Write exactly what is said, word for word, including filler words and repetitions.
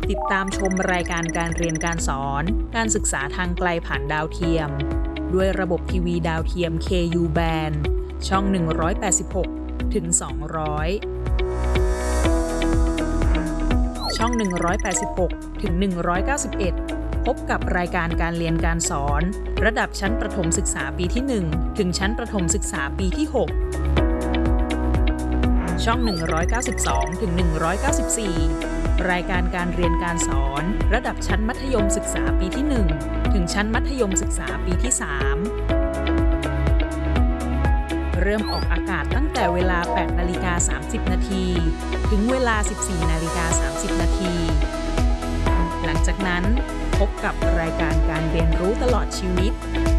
ติดตามชมรายการการเรียนการสอนการศึกษาทางไกลผ่านดาวเทียมด้วยระบบทีวีดาวเทียม เค ยู Band ช่อง หนึ่งร้อยแปดสิบหกถึงสองร้อย ช่อง หนึ่งร้อยแปดสิบหกถึงหนึ่งร้อยเก้าสิบเอ็ด พบกับรายการการเรียนการสอนระดับชั้นประถมศึกษาปีที่ หนึ่ง ถึงชั้นประถมศึกษาปีที่ หก ช่อง หนึ่งร้อยเก้าสิบสองถึงหนึ่งร้อยเก้าสิบสี่ รายการการเรียนการสอนระดับชั้นมัธยมศึกษาปีที่ หนึ่ง ถึงชั้นมัธยมศึกษาปีที่ สาม เริ่มออกอากาศตั้งแต่เวลา แปดนาฬิกาสามสิบนาที ถึงเวลา สิบสี่นาฬิกาสามสิบนาที หลังจากนั้นพบกับรายการการเรียนรู้ตลอดชีวิต